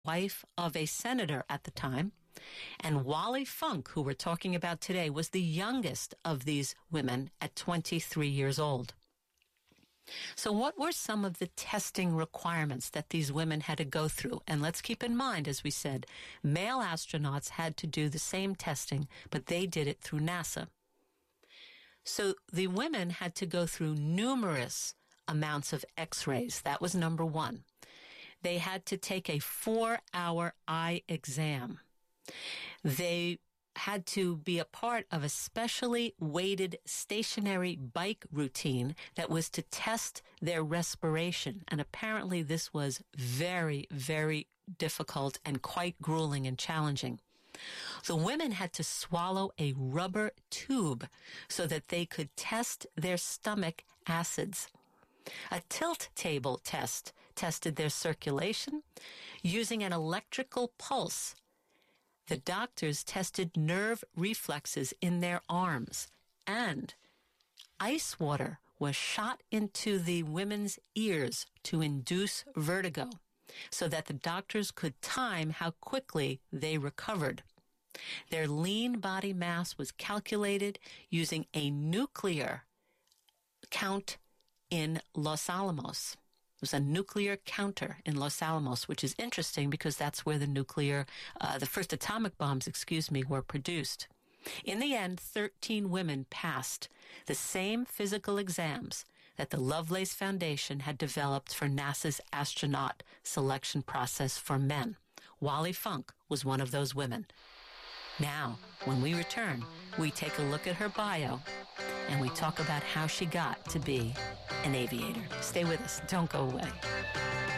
wife of a senator at the time. And Wally Funk, who we're talking about today, was the youngest of these women at 23 years old. So what were some of the testing requirements that these women had to go through? And let's keep in mind, as we said, male astronauts had to do the same testing, but they did it through NASA. So the women had to go through numerous amounts of X-rays. That was number one. They had to take a 4-hour eye exam. They had to be a part of a specially weighted stationary bike routine that was to test their respiration. And apparently this was very, very difficult and quite grueling and challenging. The women had to swallow a rubber tube so that they could test their stomach acids. A tilt table test tested their circulation using an electrical pulse. The doctors tested nerve reflexes in their arms, and ice water was shot into the women's ears to induce vertigo so that the doctors could time how quickly they recovered. Their lean body mass was calculated using a nuclear count in Los Alamos. It was a nuclear counter in Los Alamos, which is interesting because that's where the first atomic bombs, were produced. In the end, 13 women passed the same physical exams that the Lovelace Foundation had developed for NASA's astronaut selection process for men. Wally Funk was one of those women. Now, when we return, we take a look at her bio and we talk about how she got to be an aviator. Stay with us. Don't go away.